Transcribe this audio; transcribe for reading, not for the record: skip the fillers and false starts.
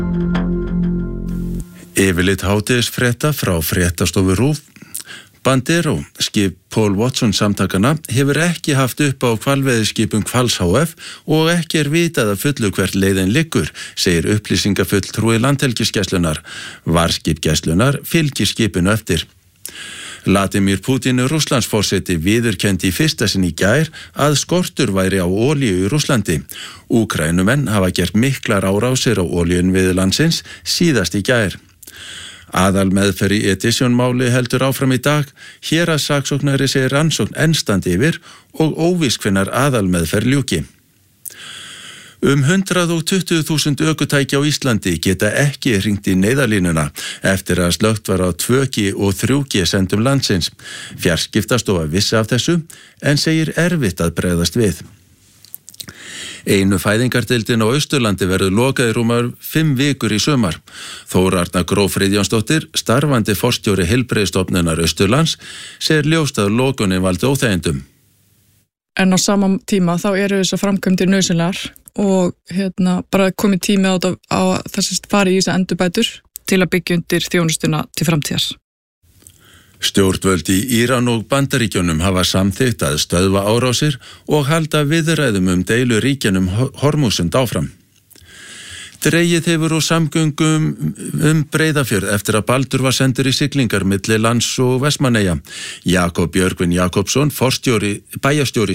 Yfirlit hádegisfrétta frá fréttastofu RÚV. Bandero, skip Paul Watson samtakana, hefur ekki haft upp á hvalveiðiskipum Hvals HF og ekki vitað að fullu hvert leiðin liggur, segir upplýsingafulltrúi Landhelgisgæslunnar. Varskip Gæslunnar fylgir skipinu eftir. Vladimir Putin, Rússlandsforseti, viðurkenndi í fyrsta sinn í gær að skortur væri á olíu í Rússlandi. Úkraínumenn hafa gert miklar árásir á olíunviði landsins síðast í gær. Aðalmeðferð í Edition-máli heldur áfram í dag. Héraðssaksóknari segir rannsókn enn standi yfir og óvíst hvenær aðalmeðferð ljúki. 120.000 ökutæki á Íslandi geta ekki hringt í neyðarlínuna eftir að slökkt var á 2G og 3G sendum landsins. Fjarskiptastofa vissi af þessu en segir erfitt að bregðast við. Einu fæðingardeildin á Austurlandi verður lokað í rúmar 5 vikur í sumar. Þóra Arna Gróf Friðjónsdóttir, starfandi forstjóri Heilbrigðisstofnunar Austurlands, segir ljóst að lokunin valdi óþægindum. En á sama tíma þá eru þessar framkvæmdir nauðsynlegar og bara komið tími á þess að fara í þessar endurbætur til að byggja undir þjónustuna til framtíðar. Stjórnvöld í Íran og Bandaríkjunum hafa samþykkt að stöðva árásir og halda viðræðum deilu ríkjanum Hormúsund áfram. Dregið hefur úr samgöngum Breiðafjörð eftir að Baldur var sendur í siglingar milli lands og Vestmannaeyja. Jakob Björgvin Jakobsson, bæjarstjóri